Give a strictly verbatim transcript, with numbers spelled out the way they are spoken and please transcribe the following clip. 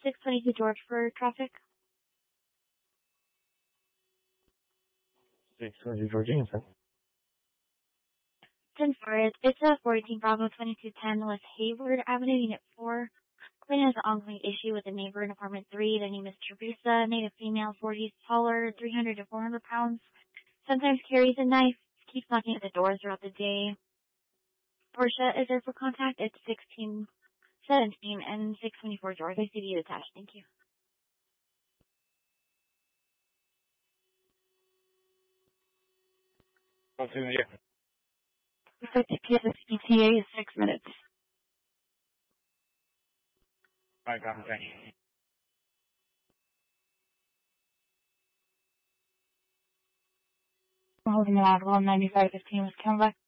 six twenty-two George for traffic. six twenty-two George Dickinson. ten for it. It's a fourteen Bravo twenty-two ten West Hayward Avenue, Unit four. Client has an ongoing issue with a neighbor in apartment three. Their name is Teresa, native female, forties, taller, three hundred to four hundred pounds. Sometimes carries a knife, keeps knocking at the door throughout the day. Portia is there for contact. It's sixteen seventeen and six twenty-four George. I C D attached. Thank you. What's in here? fifty P S E T A is six minutes. Alright, copy, thank you. I'm holding an Adderall ninety-five fifteen with Canva.